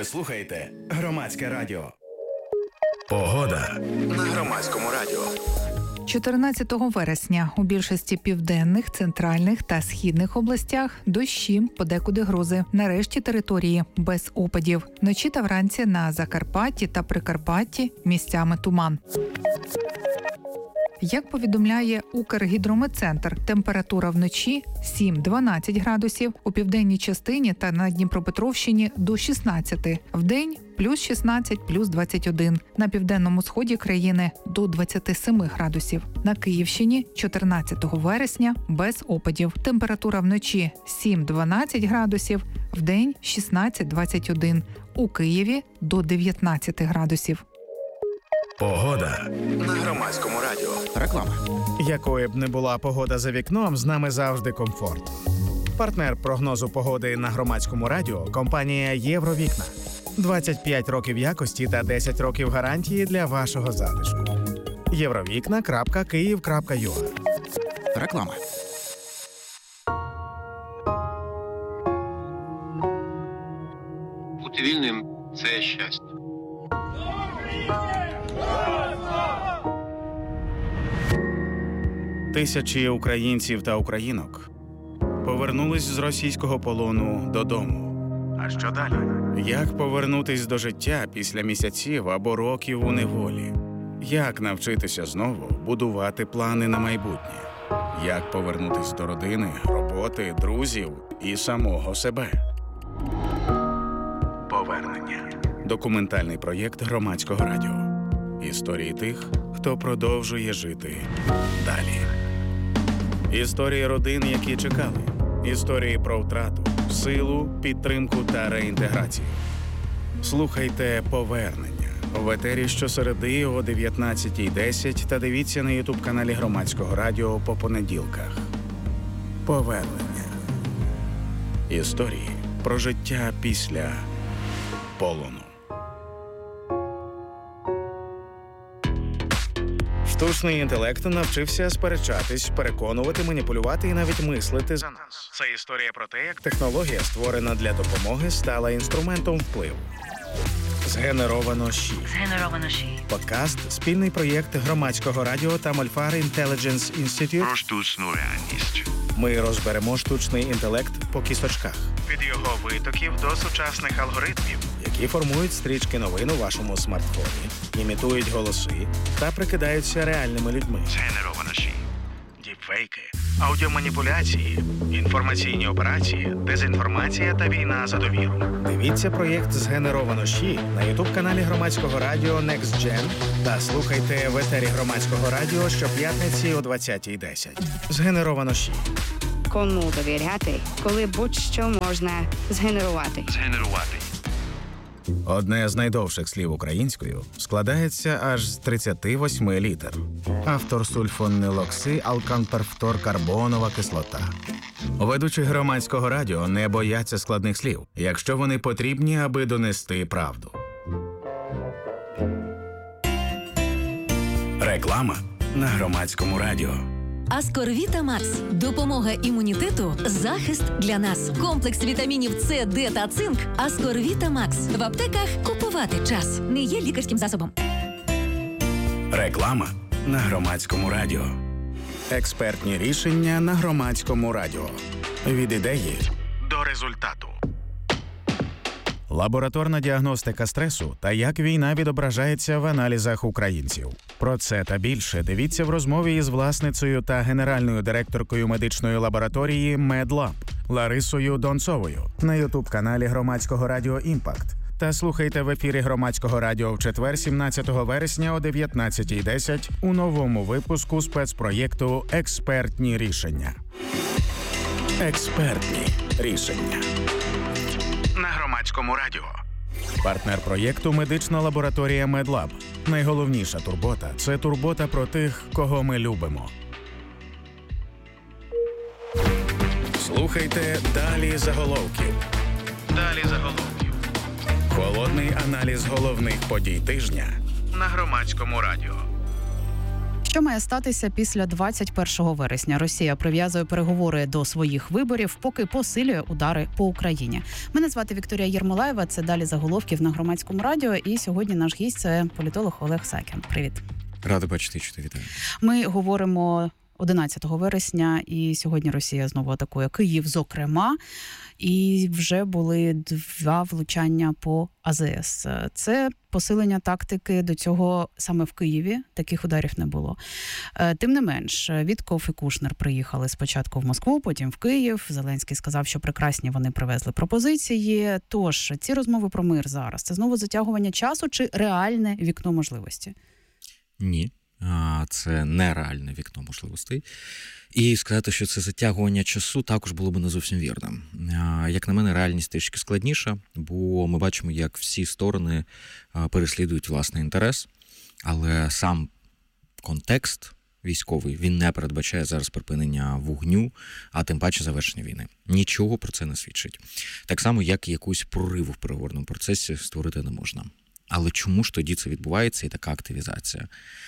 Ви слухаєте Громадське радіо. Погода на Громадському радіо. 14 вересня у більшості південних, центральних та східних областях дощі, подекуди грози. На решті території без опадів. Вночі та вранці на Закарпатті та Прикарпатті місцями туман. Як повідомляє Укргідрометцентр, температура вночі 7-12 градусів, у південній частині та на Дніпропетровщині до 16, вдень плюс 16, плюс 21, на південному сході країни до 27 градусів. На Київщині 14 вересня без опадів. Температура вночі 7-12 градусів, вдень 16-21, у Києві до 19 градусів. Погода на Громадському радіо. Реклама. Якою б не була погода за вікном, з нами завжди комфорт. Партнер прогнозу погоди на Громадському радіо – компанія «Євровікна». 25 років якості та 10 років гарантії для вашого затишку. Євровікна.Київ.ua. Реклама. Бути вільним – це щастя. Тисячі українців та українок повернулись з російського полону додому. А що далі? Як повернутись до життя після місяців або років у неволі? Як навчитися знову будувати плани на майбутнє? Як повернутись до родини, роботи, друзів і самого себе? Повернення. Документальний проєкт Громадського радіо. Історії тих, хто продовжує жити далі. Історії родин, які чекали. Історії про втрату, силу, підтримку та реінтеграцію. Слухайте «Повернення» в етері щосереди о 19:10 та дивіться на ютуб-каналі Громадського радіо по понеділках. «Повернення». Історії про життя після полону. Штучний інтелект навчився сперечатись, переконувати, маніпулювати і навіть мислити за нас. Це історія про те, як технологія, створена для допомоги, стала інструментом впливу. Згенеровано ЩІ. Подкаст – спільний проєкт Громадського радіо та Мольфар Intelligence Institute про штучну реальність. Ми розберемо штучний інтелект по кісточках. Від його витоків до сучасних алгоритмів, які формують стрічки новин у вашому смартфоні, імітують голоси та прикидаються реальними людьми. Згенеровано ЩІ. Діпфейки, аудіоманіпуляції, інформаційні операції, дезінформація та війна за довіру. Дивіться проєкт «Згенеровано ЩІ» на ютуб-каналі Громадського радіо Next Gen та слухайте в етері Громадського радіо щоп'ятниці о 20:10. «Згенеровано ЩІ». Кому довіряти, коли будь-що можна згенерувати? Одне з найдовших слів українською складається аж з 38 літер. Автор сульфонилоксиалканперфторкарбонова кислота. Ведучі Громадського радіо не бояться складних слів, якщо вони потрібні, аби донести правду. Реклама на Громадському радіо. Аскорвіта Макс. Допомога імунітету, захист для нас. Комплекс вітамінів С, Д та цинк. Аскорвіта Макс. В аптеках купувати час. Не є лікарським засобом. Реклама на Громадському радіо. Експертні рішення на Громадському радіо. Від ідеї до результату. Лабораторна діагностика стресу та як війна відображається в аналізах українців. Про це та більше дивіться в розмові із власницею та генеральною директоркою медичної лабораторії «Медлаб» Ларисою Донцовою на ютуб-каналі Громадського радіо «Імпакт». Та слухайте в ефірі Громадського радіо в четвер, 17 вересня о 19:10 у новому випуску спецпроєкту «Експертні рішення». Експертні рішення. На Громадському радіо. Партнер проєкту – медична лабораторія «Медлаб». Найголовніша турбота – це турбота про тих, кого ми любимо. Слухайте «Далі заголовків». Далі заголовків. Холодний аналіз головних подій тижня на Громадському радіо. Що має статися після 21 вересня? Росія прив'язує переговори до своїх виборів, поки посилює удари по Україні. Мене звати Вікторія Єрмолаєва, це «Далі заголовків» на Громадському радіо, і сьогодні наш гість – це політолог Олег Сакін. Привіт. Радий бачити, чути, вітаю. Ми говоримо 11 вересня, і сьогодні Росія знову атакує Київ, зокрема, і вже були 2 влучання по АЗС. Це посилення тактики, до цього саме в Києві таких ударів не було. Тим не менш, Вітков і Кушнер приїхали спочатку в Москву, потім в Київ. Зеленський сказав, що прекрасні вони привезли пропозиції. Тож, ці розмови про мир зараз – це знову затягування часу чи реальне вікно можливості? Ні. Це нереальне вікно можливостей. І сказати, що це затягування часу, також було б не зовсім вірно. Як на мене, реальність трішки складніша, бо ми бачимо, як всі сторони переслідують власний інтерес, але сам контекст військовий, він не передбачає зараз припинення вогню, а тим паче завершення війни. Нічого про це не свідчить. Так само, як і якусь прориву в переговорному процесі створити не можна. Але чому ж тоді це відбувається і така активізація?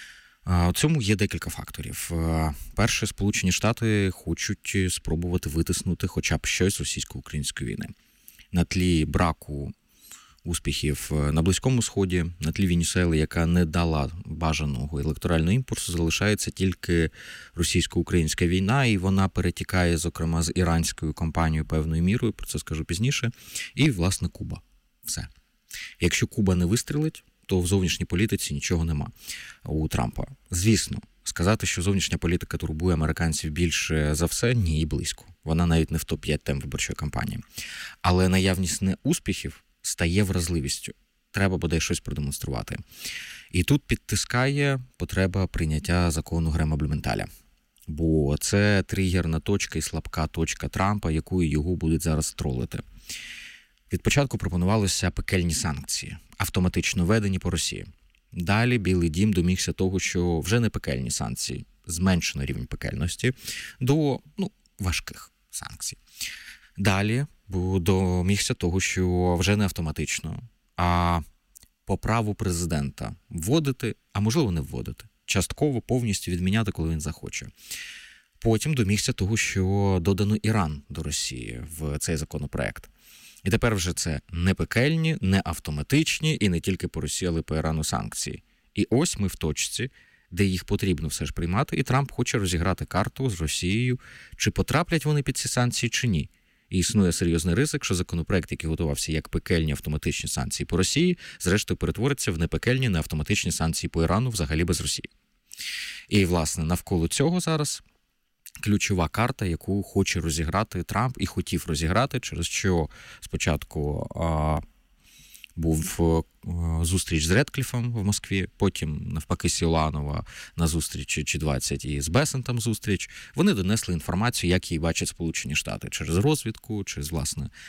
У цьому є декілька факторів. Перше, Сполучені Штати хочуть спробувати витиснути хоча б щось з російсько-української війни. На тлі браку успіхів на Близькому Сході, на тлі Венесуели, яка не дала бажаного електорального імпульсу, залишається тільки російсько-українська війна, і вона перетікає, зокрема, з іранською кампанією певною мірою, про це скажу пізніше, і, власне, Куба. Все. Якщо Куба не вистрілить, то в зовнішній політиці нічого нема у Трампа. Звісно, сказати, що зовнішня політика турбує американців більше за все, ні, і близько. Вона навіть не в топ-5 тем виборчої кампанії. Але наявність неуспіхів стає вразливістю. Треба бодай щось продемонструвати. І тут підтискає потреба прийняття закону Грема-Блюменталя. Бо це тригерна точка і слабка точка Трампа, якою його будуть зараз тролити. Від початку пропонувалися пекельні санкції, автоматично введені по Росії. Далі Білий дім домігся того, що вже не пекельні санкції, зменшено рівень пекельності до важких санкцій. Далі домігся того, що вже не автоматично, а по праву президента вводити, а можливо не вводити. Частково, повністю відміняти, коли він захоче. Потім домігся того, що додано Іран до Росії в цей законопроект. І тепер вже це не пекельні, не автоматичні і не тільки по Росії, але й по Ірану санкції. І ось ми в точці, де їх потрібно все ж приймати, і Трамп хоче розіграти карту з Росією, чи потраплять вони під ці санкції, чи ні. І існує серйозний ризик, що законопроект, який готувався як пекельні автоматичні санкції по Росії, зрештою перетвориться в непекельні, не автоматичні санкції по Ірану взагалі без Росії. І, власне, навколо цього зараз ключова карта, яку хоче розіграти Трамп і хотів розіграти, через що спочатку був зустріч з Редкліфом в Москві, потім, навпаки, Сіланова на зустрічі G20 і з Бесентом зустріч. Вони донесли інформацію, як її бачать Сполучені Штати, через розвідку, через, власне,